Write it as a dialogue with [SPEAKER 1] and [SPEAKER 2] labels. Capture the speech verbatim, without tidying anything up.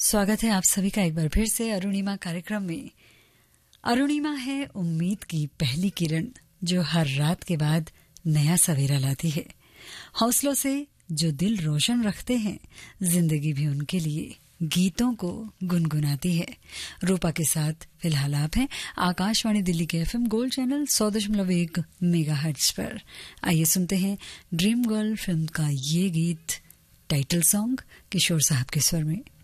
[SPEAKER 1] स्वागत है आप सभी का एक बार फिर से अरुणिमा कार्यक्रम में। अरुणिमा है उम्मीद की पहली किरण जो हर रात के बाद नया सवेरा लाती है। हौसलों से जो दिल रोशन रखते हैं, जिंदगी भी उनके लिए गीतों को गुनगुनाती है। रूपा के साथ फिलहाल आप हैं आकाशवाणी दिल्ली के एफएम गोल्ड चैनल सौ दशमलव एक मेगा हर्ट्ज पर। आइए सुनते हैं ड्रीम गर्ल फिल्म का ये गीत, टाइटल सॉन्ग किशोर साहब के स्वर में।